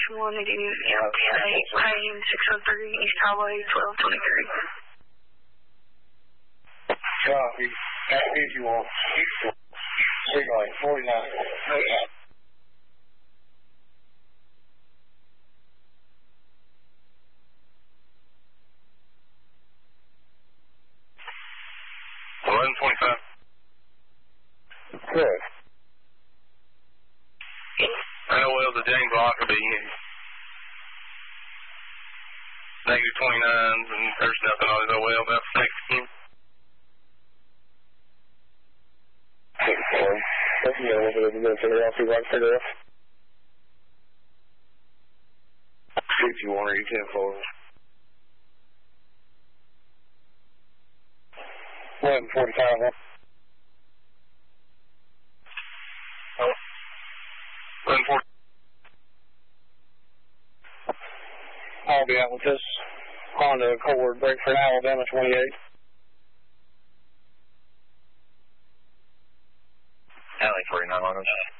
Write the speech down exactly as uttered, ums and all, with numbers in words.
Station one, needing, you know, ten eight, Payne, six oh three, East Highway, twelve twenty-three. Copy. If you want. Signal eight forty-nine. eleven twenty-five. Good. I know well the James Lockerbie. Negative twenty-nines, and there's nothing on it. Oh well, that's next game. Sorry. Let's go over the minutes in the off, see if I can figure it out. See if you want or you can forward. eleven forty-five, huh? eleven forty. I'll be out with this Honda Accord break for Alabama twenty-eight. Alley forty-nine, Honda.